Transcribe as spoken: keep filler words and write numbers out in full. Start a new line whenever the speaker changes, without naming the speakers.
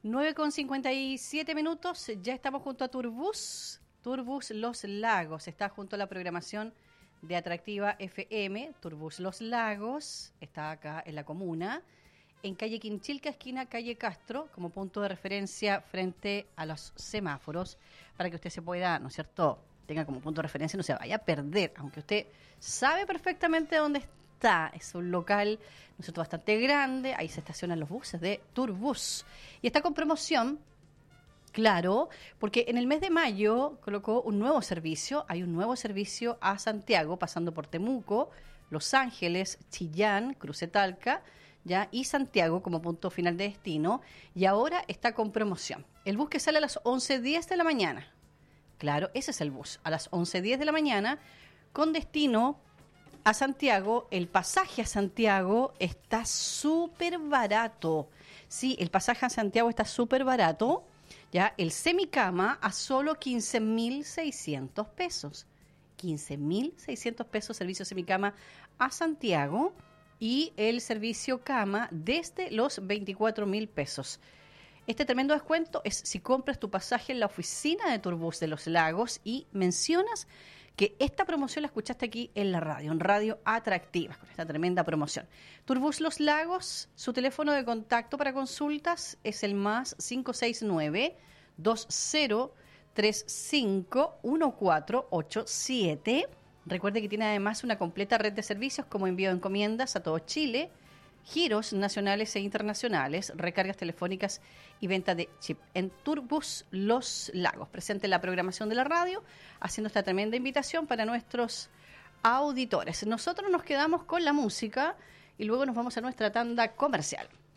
nueve con cincuenta y siete minutos, ya estamos junto a Turbus, Turbus Los Lagos, está junto a la programación de Atractiva F M, Turbus Los Lagos, está acá en la comuna, en calle Quinchilca, esquina calle Castro, como punto de referencia frente a los semáforos, para que usted se pueda, ¿no es cierto?, tenga como punto de referencia, no se vaya a perder, aunque usted sabe perfectamente dónde está. Es un local, ¿no es cierto?, bastante grande, ahí se estacionan los buses de Turbus. Y está con promoción, claro, porque en el mes de mayo colocó un nuevo servicio, hay un nuevo servicio a Santiago, pasando por Temuco, Los Ángeles, Chillán, Cruce Talca, ya, y Santiago como punto final de destino, y ahora está con promoción. El bus que sale a las once diez de la mañana, claro, ese es el bus, a las once diez de la mañana, con destino a Santiago. El pasaje a Santiago está súper barato. Sí, el pasaje a Santiago está súper barato. Ya, el semicama a solo quince mil seiscientos pesos. quince mil seiscientos pesos servicio semicama a Santiago y el servicio cama desde los veinticuatro mil pesos. Este tremendo descuento es si compras tu pasaje en la oficina de Turbus de Los Lagos y mencionas que esta promoción la escuchaste aquí en la radio, en Radio Atractiva, con esta tremenda promoción. Turbus Los Lagos, su teléfono de contacto para consultas es el más cinco seis nueve, dos cero tres cinco, uno cuatro ocho siete. Recuerde que tiene además una completa red de servicios como envío de encomiendas a todo Chile, giros nacionales e internacionales, recargas telefónicas y venta de chip en Turbus Los Lagos. Presente en la programación de la radio, haciendo esta tremenda invitación para nuestros auditores. Nosotros nos quedamos con la música y luego nos vamos a nuestra tanda comercial.